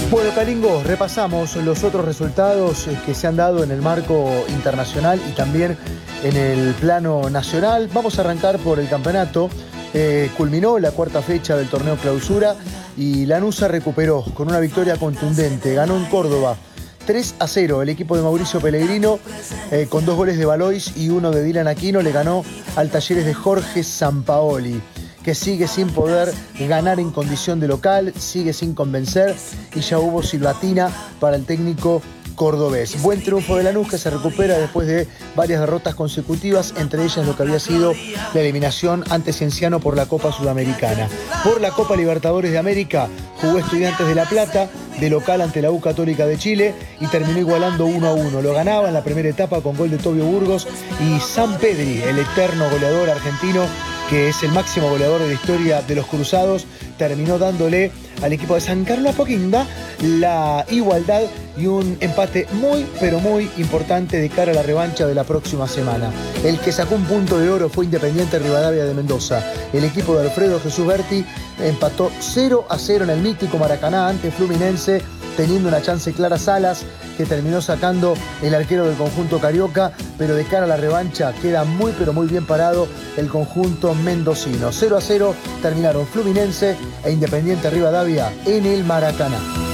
Bueno, Calingo, repasamos los otros resultados que se han dado en el marco internacional y también en el plano nacional. Vamos a arrancar por el campeonato. Culminó la cuarta fecha del torneo Clausura y Lanús recuperó con una victoria contundente. Ganó en Córdoba 3-0 el equipo de Mauricio Pellegrino, con 2 goles de Valois y 1 de Dylan Aquino. Le ganó al Talleres de Jorge Sampaoli, que sigue sin poder ganar en condición de local, sigue sin convencer, y ya hubo silbatina para el técnico cordobés. Buen triunfo de Lanús, que se recupera después de varias derrotas consecutivas, entre ellas lo que había sido la eliminación ante Cienciano por la Copa Sudamericana. Por la Copa Libertadores de América jugó Estudiantes de La Plata de local ante la U Católica de Chile y terminó igualando 1-1. Lo ganaba en la primera etapa con gol de Tobio Burgos, y Sampedri, el eterno goleador argentino, que es el máximo goleador de la historia de los cruzados, terminó dándole al equipo de San Carlos Apoquindo la igualdad y un empate muy, pero muy importante de cara a la revancha de la próxima semana. El que sacó un punto de oro fue Independiente Rivadavia de Mendoza. El equipo de Alfredo Jesús Berti empató 0-0 en el mítico Maracaná ante Fluminense, teniendo una chance clara Salas, que terminó sacando el arquero del conjunto carioca, pero de cara a la revancha queda muy, pero muy bien parado el conjunto mendocino. 0-0 terminaron Fluminense e Independiente Rivadavia en el Maracaná.